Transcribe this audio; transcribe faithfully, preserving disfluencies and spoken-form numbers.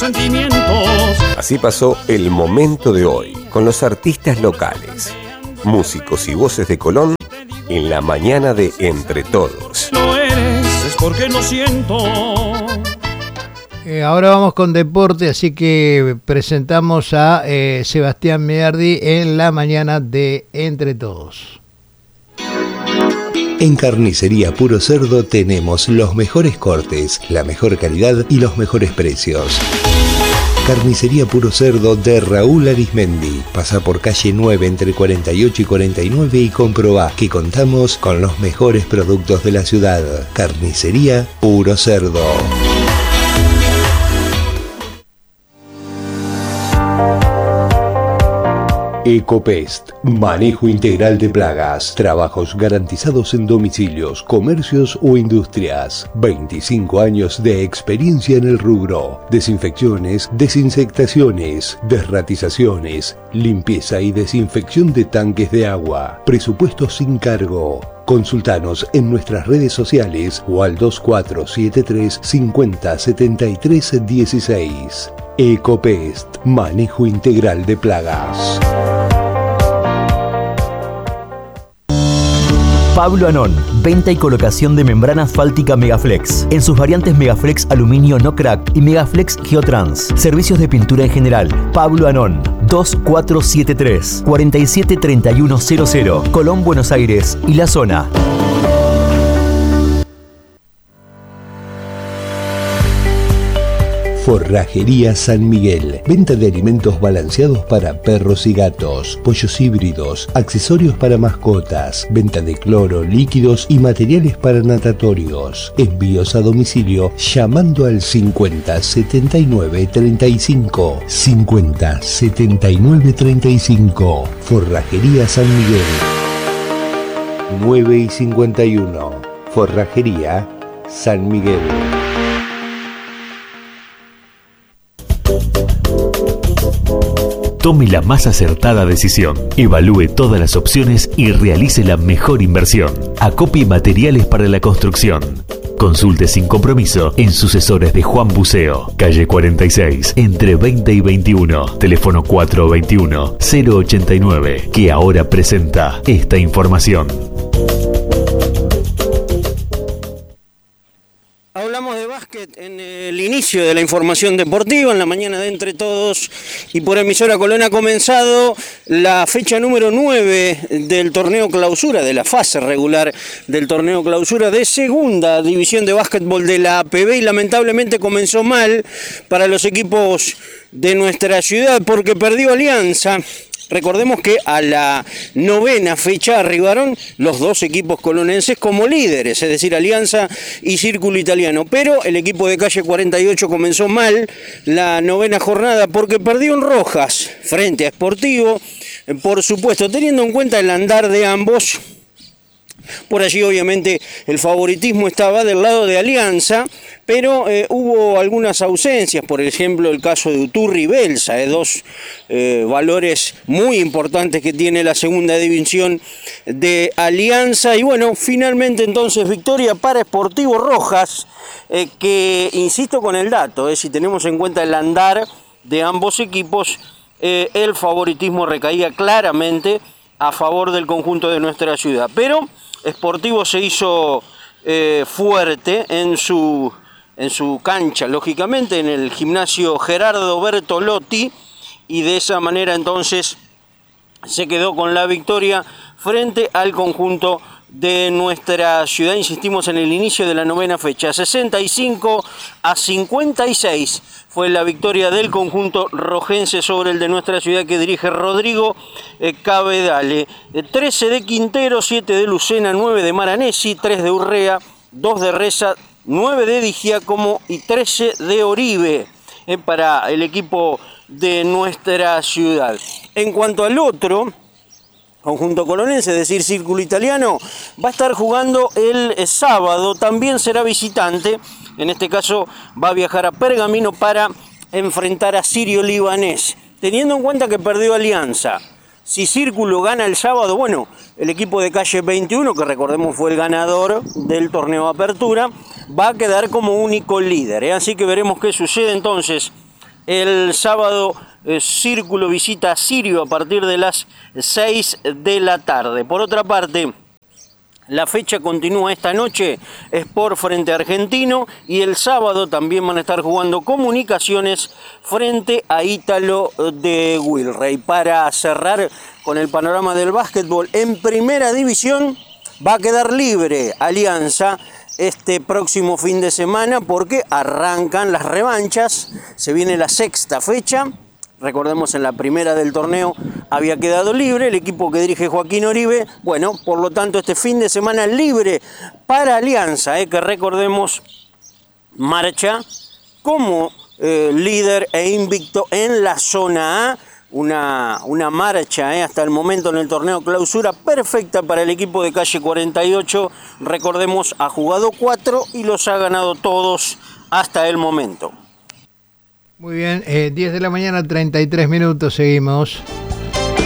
sentimientos. Así pasó el momento de hoy, con los artistas locales, músicos y voces de Colón, en la mañana de Entre Todos. No eres, es porque no siento. Eh, ahora vamos con deporte, así que presentamos a eh, Sebastián Meardi en la mañana de Entre Todos. En Carnicería Puro Cerdo tenemos los mejores cortes, la mejor calidad y los mejores precios. Carnicería Puro Cerdo de Raúl Arismendi. Pasa por calle nueve entre cuarenta y ocho y cuarenta y nueve y comprobá que contamos con los mejores productos de la ciudad. Carnicería Puro Cerdo. Ecopest, manejo integral de plagas, trabajos garantizados en domicilios, comercios o industrias. veinticinco años de experiencia en el rubro. Desinfecciones, desinsectaciones, desratizaciones, limpieza y desinfección de tanques de agua. Presupuesto sin cargo. Consultanos en nuestras redes sociales o al dos cuatro siete tres cincuenta setenta y tres dieciséis. Ecopest, manejo integral de plagas. Pablo Anón, venta y colocación de membrana asfáltica Megaflex, en sus variantes Megaflex Aluminio No Crack y Megaflex Geotrans. Servicios de pintura en general. Pablo Anón, dos cuatro siete tres, cuatro siete tres uno cero cero, Colón, Buenos Aires y la zona. Forrajería San Miguel. Venta de alimentos balanceados para perros y gatos, pollos híbridos, accesorios para mascotas, venta de cloro, líquidos y materiales para natatorios. Envíos a domicilio llamando al cincuenta setenta y nueve treinta y cinco. cincuenta setenta y nueve treinta y cinco. Forrajería San Miguel. nueve y cincuenta y uno. Forrajería San Miguel. Tome la más acertada decisión. Evalúe todas las opciones y realice la mejor inversión. Acopie materiales para la construcción. Consulte sin compromiso en sucesores de Juan Buceo, calle cuarenta y seis, entre veinte y veintiuno, teléfono cuatro veintiuno cero ochenta y nueve, que ahora presenta esta información. Hablamos de básquet en el inicio de la información deportiva, en la mañana de Entre Todos, y por emisora Colón ha comenzado la fecha número nueve del torneo clausura, de la fase regular del torneo clausura de segunda división de básquetbol de la A P B, y lamentablemente comenzó mal para los equipos de nuestra ciudad porque perdió Alianza. Recordemos que a la novena fecha arribaron los dos equipos colonenses como líderes, es decir, Alianza y Círculo Italiano. Pero el equipo de calle cuarenta y ocho comenzó mal la novena jornada porque perdió en Rojas frente a Sportivo. Por supuesto, teniendo en cuenta el andar de ambos, por allí obviamente el favoritismo estaba del lado de Alianza, pero eh, hubo algunas ausencias, por ejemplo el caso de Uturri y Belsa, eh, dos eh, valores muy importantes que tiene la segunda división de Alianza. Y bueno, finalmente entonces victoria para Sportivo Rojas, eh, que insisto con el dato, eh, si tenemos en cuenta el andar de ambos equipos, eh, el favoritismo recaía claramente a favor del conjunto de nuestra ciudad. Pero Sportivo se hizo eh, fuerte en su, en su cancha, lógicamente, en el gimnasio Gerardo Bertolotti, y de esa manera entonces se quedó con la victoria frente al conjunto de nuestra ciudad. Insistimos en el inicio de la novena fecha, sesenta y cinco a cincuenta y seis fue la victoria del conjunto rojense sobre el de nuestra ciudad que dirige Rodrigo eh, Cabedale. Eh, trece de Quintero, siete de Lucena, nueve de Maranesi, tres de Urrea, dos de Reza, nueve de Di Giacomo y trece de Oribe eh, para el equipo de nuestra ciudad. En cuanto al otro conjunto colonense, es decir, Círculo Italiano, va a estar jugando el sábado, también será visitante, en este caso va a viajar a Pergamino para enfrentar a Sirio Libanés, teniendo en cuenta que perdió Alianza. Si Círculo gana el sábado, bueno, el equipo de calle veintiuno, que recordemos fue el ganador del torneo de apertura, va a quedar como único líder, ¿eh? Así que veremos qué sucede entonces El sábado, eh, Círculo visita a Sirio a partir de las seis de la tarde. Por otra parte, la fecha continúa esta noche, Sport frente a Argentino, y el sábado también van a estar jugando Comunicaciones frente a Ítalo de Wilrey. Para cerrar con el panorama del básquetbol, en primera división va a quedar libre Alianza este próximo fin de semana porque arrancan las revanchas, se viene la sexta fecha. Recordemos, en la primera del torneo había quedado libre el equipo que dirige Joaquín Oribe. Bueno, por lo tanto, este fin de semana libre para Alianza, eh, que recordemos marcha como eh, líder e invicto en la zona A. Una, una marcha eh, hasta el momento en el torneo clausura perfecta para el equipo de calle cuarenta y ocho. Recordemos, ha jugado cuatro y los ha ganado todos hasta el momento. Muy bien, eh, diez de la mañana, treinta y tres minutos, seguimos.